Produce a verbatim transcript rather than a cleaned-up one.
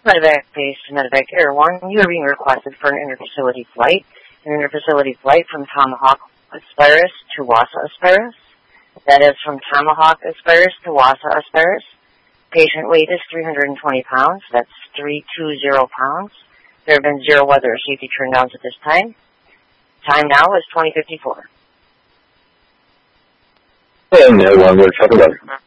Medevac base to Medevac Air one, you are being requested for an interfacility flight. An interfacility flight from Tomahawk Aspirus to Wassa Aspirus. That is from Tomahawk Aspirus to Wassa Aspirus. Patient weight is three hundred twenty pounds. That's three hundred twenty pounds. There have been zero weather or safety turn downs at this time. Time now is twenty fifty-four. And uh, one more, check eleven.